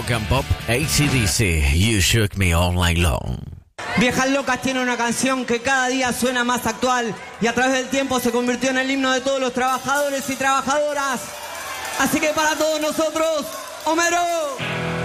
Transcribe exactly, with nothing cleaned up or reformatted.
rock and pop, A C D C, You Shook Me All Night Long. Viejas Locas tiene una canción que cada día suena más actual y a través del tiempo se convirtió en el himno de todos los trabajadores y trabajadoras. Así que para todos nosotros, Homero.